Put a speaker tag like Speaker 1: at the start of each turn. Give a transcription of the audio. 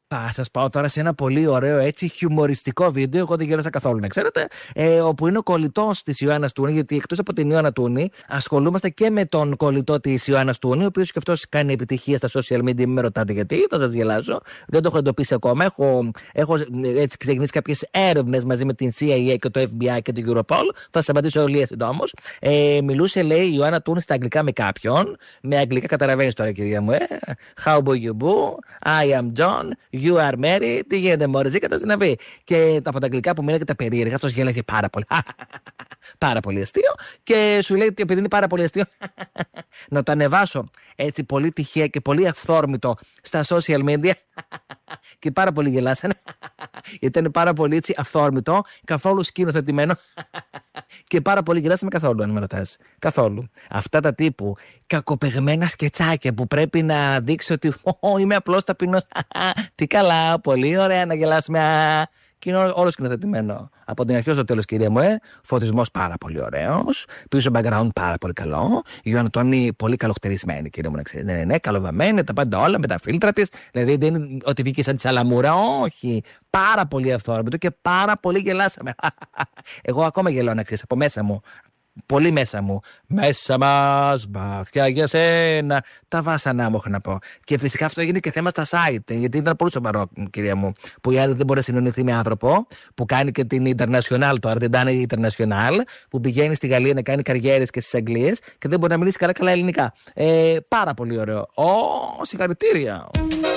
Speaker 1: Θα σας πάω τώρα σε ένα πολύ ωραίο έτσι χιουμοριστικό βίντεο. Εγώ δεν γέλασα καθόλου, να ξέρετε. Όπου είναι ο κολλητός της Ιωάννας Τούνη. Γιατί εκτός από την Ιωάννα Τούνη, ασχολούμαστε και με τον κολλητό της Ιωάννας Τούνη, ο οποίος και αυτός κάνει επιτυχία στα social media. Μην με ρωτάτε γιατί, θα σας γελάσω. Δεν το έχω εντοπίσει ακόμα. Έχω έτσι ξεκινήσει κάποιες έρευνες μαζί με την CIA και το FBI και το Europol. Θα σας απαντήσω όλοι συντόμως. Μιλούσε, λέει, η Ιωάννα Τούνη στα αγγλικά με κάποιον. Με αγγλικά καταλαβαίνεις τώρα, κυρία μου. How do you do? I am John. You are married. Τι γίνεται, μωρέ, ζήκατε στην αυλή. Και από τα αγγλικά που μίλαγε τα περίεργα, αυτός γέλαγε πάρα πολύ. Πάρα πολύ αστείο. Και σου λέει ότι επειδή είναι πάρα πολύ αστείο, να το ανεβάσω έτσι πολύ τυχαία και πολύ αυθόρμητο στα social media. Και πάρα πολύ γελάσανε. Ήταν πάρα πολύ έτσι αυθόρμητο, καθόλου σκηνοθετημένο. Και πάρα πολύ γελάσαμε καθόλου, αν με ρωτάς. Καθόλου. Αυτά τα τύπου κακοπεγμένα σκετσάκια που πρέπει να δείξει ότι είμαι απλώς ταπεινός. Τι καλά, πολύ ωραία να γελάσουμε. Και είναι όλο σκηνοθετημένο. Από την αρχή ως το τέλος, κυρία μου, φωτισμός πάρα πολύ ωραίος. Πίσω background πάρα πολύ καλό. Η Ιωάννα Τούνη πολύ καλοχτερισμένη, κυρία μου, να ξέρετε. Ναι, καλοβαμμένη, τα πάντα όλα με τα φίλτρα της. Δηλαδή δεν είναι ότι βγήκε σαν τη σαλαμούρα. Όχι. Πάρα πολύ αυθόρμητο και πάρα πολύ γελάσαμε. Εγώ ακόμα γελάω, να ξέρεις, από μέσα μου. Πολύ μέσα μου. Μέσα μας, βαθιά για σένα. Τα βάσανά μου, έχω να πω. Και φυσικά αυτό έγινε και θέμα στα site. Γιατί ήταν πολύ σοβαρό, κυρία μου. Που η άλλη δεν μπορεί να συνονιθεί με άνθρωπο που κάνει και την International, το Ardentane International, που πηγαίνει στη Γαλλία να κάνει καριέρες και στις Αγγλίες και δεν μπορεί να μιλήσει καλά-καλά ελληνικά. Πάρα πολύ ωραίο. Συγχαρητήρια.